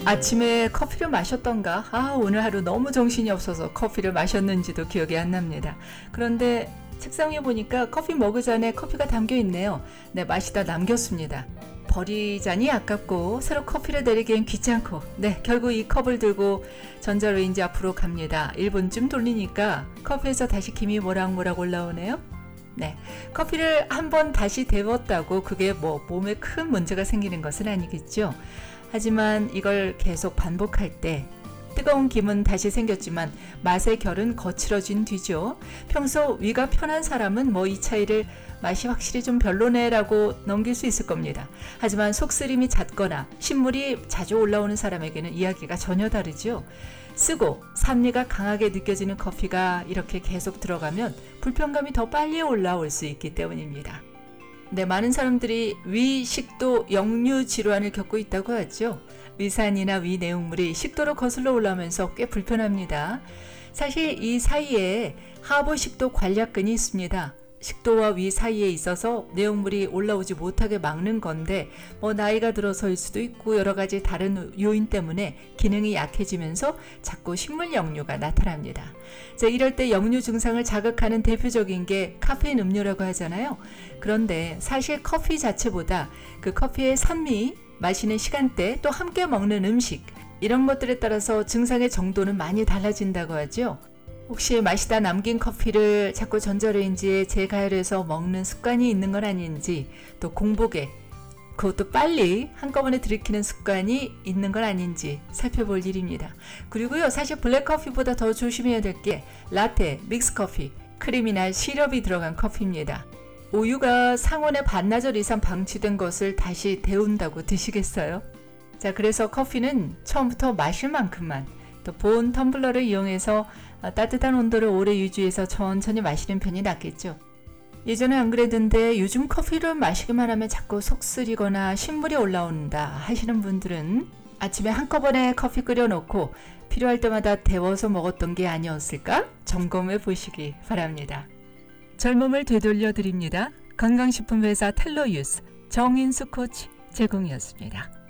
아침에 커피를 마셨던가? 오늘 하루 너무 정신이 없어서 커피를 마셨는지도 기억이 안 납니다. 그런데 책상 위에 보니까 커피 먹기 전에 커피가 담겨 있네요. 네, 마시다 남겼습니다. 버리자니 아깝고 새로 커피를 내리기엔 귀찮고 결국 이 컵을 들고 전자레인지 앞으로 갑니다. 1분쯤 돌리니까 커피에서 다시 김이 모락모락 올라오네요. 커피를 한번 다시 데웠다고 그게 몸에 큰 문제가 생기는 것은 아니겠죠. 하지만 이걸 계속 반복할 때 뜨거운 김은 다시 생겼지만 맛의 결은 거칠어진 뒤죠. 평소 위가 편한 사람은 이 차이를 맛이 확실히 좀 별로네 라고 넘길 수 있을 겁니다. 하지만 속쓰림이 잦거나 신물이 자주 올라오는 사람에게는 이야기가 전혀 다르죠. 쓰고 산미가 강하게 느껴지는 커피가 이렇게 계속 들어가면 불편감이 더 빨리 올라올 수 있기 때문입니다. 많은 사람들이 위, 식도, 역류 질환을 겪고 있다고 하죠. 위산이나 위 내용물이 식도로 거슬러 올라오면서 꽤 불편합니다. 사실 이 사이에 하부식도 관략근이 있습니다. 식도와 위 사이에 있어서 내용물이 올라오지 못하게 막는 건데 나이가 들어서일 수도 있고 여러 가지 다른 요인 때문에 기능이 약해지면서 자꾸 식물 역류가 나타납니다. 이럴 때 역류 증상을 자극하는 대표적인 게 카페인 음료라고 하잖아요. 그런데 사실 커피 자체보다 그 커피의 산미, 마시는 시간대, 또 함께 먹는 음식 이런 것들에 따라서 증상의 정도는 많이 달라진다고 하죠. 혹시 마시다 남긴 커피를 자꾸 전자레인지에 재가열해서 먹는 습관이 있는 건 아닌지, 또 공복에 그것도 빨리 한꺼번에 들이키는 습관이 있는 건 아닌지 살펴볼 일입니다. 그리고요, 사실 블랙커피보다 더 조심해야 될 게 라테, 믹스커피, 크림이나 시럽이 들어간 커피입니다. 우유가 상온에 반나절 이상 방치된 것을 다시 데운다고 드시겠어요? 그래서 커피는 처음부터 마실 만큼만 또 본 텀블러를 이용해서 따뜻한 온도를 오래 유지해서 천천히 마시는 편이 낫겠죠. 예전에 안 그랬는데 요즘 커피를 마시기만 하면 자꾸 속 쓰리거나 신물이 올라온다 하시는 분들은 아침에 한꺼번에 커피 끓여놓고 필요할 때마다 데워서 먹었던 게 아니었을까 점검해 보시기 바랍니다. 젊음을 되돌려 드립니다. 건강식품회사 텔로유스 정인수 코치 제공이었습니다.